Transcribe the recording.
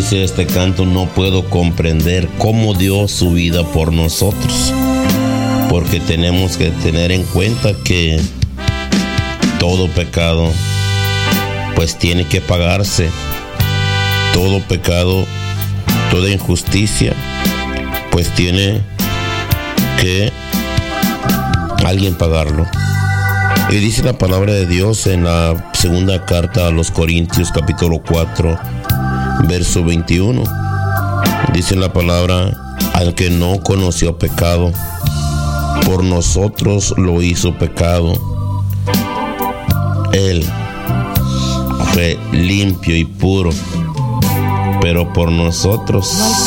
dice este canto, no puedo comprender cómo dio su vida por nosotros. Porque tenemos que tener en cuenta que todo pecado pues tiene que pagarse. Todo pecado, toda injusticia pues tiene que alguien pagarlo. Y dice la palabra de Dios en la segunda carta a los Corintios, capítulo 4, verso 21. Dice la palabra, al que no conoció pecado, por nosotros lo hizo pecado. Él fue limpio y puro, pero por nosotros